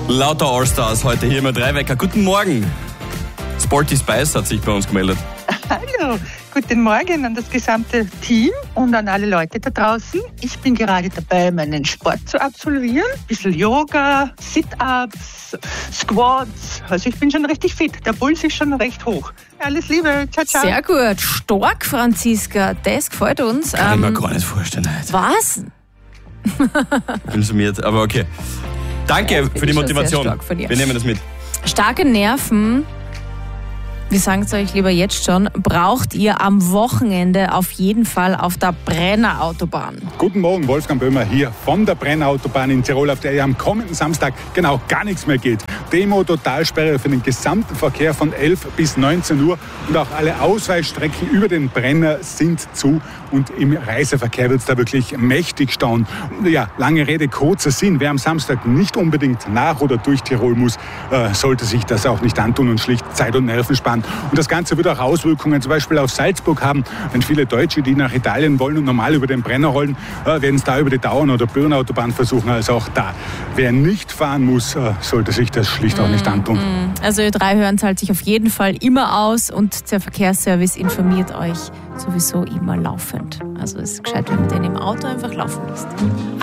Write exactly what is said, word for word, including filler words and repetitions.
Lauter Allstars heute hier mit Dreiwecker. Guten Morgen. Sporty Spice hat sich bei uns gemeldet. Hallo, guten Morgen an das gesamte Team und an alle Leute da draußen. Ich bin gerade dabei, meinen Sport zu absolvieren. Ein bisschen Yoga, Sit-Ups, Squats. Also ich bin schon richtig fit. Der Puls ist schon recht hoch. Alles Liebe, ciao, ciao. Sehr gut. Stark, Franziska. Das gefällt uns. Kann Ähm, ich mir gar nicht vorstellen heute. was? Ich bin summiert, aber okay. Danke Ja, das für finde die ich schon Motivation. sehr stark von dir. Wir nehmen das mit. Starke Nerven, wir sagen es euch lieber jetzt schon, braucht ihr am Wochenende auf jeden Fall auf der Brenner Autobahn. Guten Morgen, Wolfgang Böhmer hier von der Brennerautobahn in Tirol, auf der ja am kommenden Samstag genau gar nichts mehr geht. Demo, Totalsperre für den gesamten Verkehr von elf bis neunzehn Uhr und auch alle Ausweichstrecken über den Brenner sind zu und im Reiseverkehr wird es da wirklich mächtig stauen. Ja, lange Rede, kurzer Sinn. Wer am Samstag nicht unbedingt nach oder durch Tirol muss, äh, sollte sich das auch nicht antun und schlicht Zeit und Nerven sparen. Und das Ganze wird auch Auswirkungen zum Beispiel auf Salzburg haben. Wenn viele Deutsche, die nach Italien wollen und normal über den Brenner rollen, äh, werden es da über die Dauern- oder Birnenautobahn versuchen. Also auch da, wer nicht fahren muss, äh, sollte sich das schlicht auch nicht antun. Also Ö drei hören zahlt sich auf jeden Fall immer aus und der Verkehrsservice informiert euch sowieso immer laufend. Also es ist gescheit, wenn man den im Auto einfach laufen lässt.